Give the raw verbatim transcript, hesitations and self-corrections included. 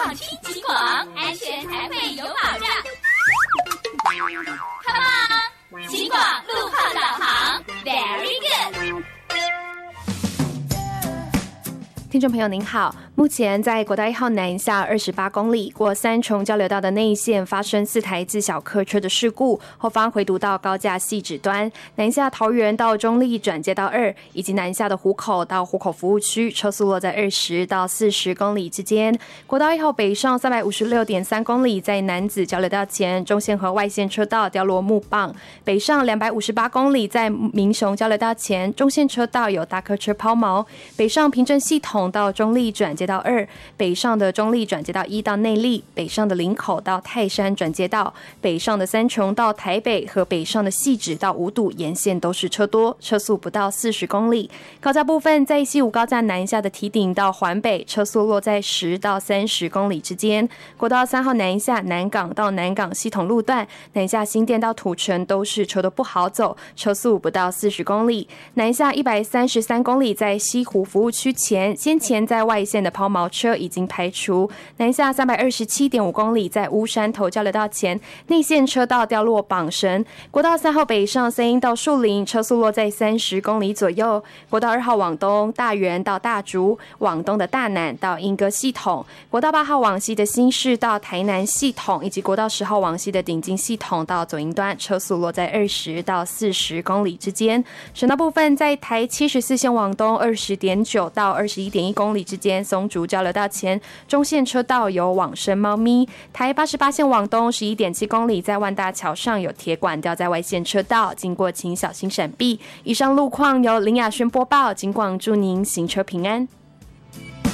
放轻警广，安全才会有保障。Come on， 警广路况导航 ，Very good。 听众朋友您好，目前在国道一号南下二十八公里过三重交流道的内线发生四台自小客车的事故，后方回读到高架汐止端，南下桃园到中立转接到二，以及南下的湖口到湖口服务区，车速落在二十到四十公里之间。国道一号北上三百五十六点三公里，在楠梓交流道前中线和外线车道掉落木棒，北上两百五十八公里，在民雄交流道前中线车道有大客车抛锚，北上平镇系统到中立转接到二，北上的中立转接到一到内壢，北上的林口到泰山转接道，北上的三重到台北和北上的汐止到五堵沿线都是车多，车速不到四十公里。高架部分，在西武高架南下的堤顶到环北，车速落在十到三十公里之间。国道三号南下南港到南港系统路段，南下新店到土城都是车都不好走，车速不到四十公里。南下一百三十三公里，在西湖服务区前，先前在外线的抛锚车已经排除。南下三百二十七点五公里，在乌山头交流道前，内线车道掉落绑绳。国道三号北上三鶯到树林，车速落在三十公里左右。国道二号往东，大园到大竹，往东的大南到莺歌系统。国道八号往西的新市到台南系统，以及国道十号往西的顶金系统到左营端，车速落在二十到四十公里之间。省道部分，在台七十四线往东二十点九到二十一点一公里之间，松竹交流道前中线车道有往生猫咪。台八十八线往东十一点七公里，在万大桥上有铁管掉在外线车道，经过请小心闪避。以上路况由林雅轩播报，警广祝您行车平安。